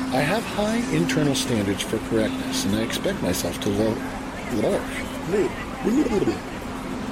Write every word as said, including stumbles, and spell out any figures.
I have high internal standards for correctness, and I expect myself to lo- lo-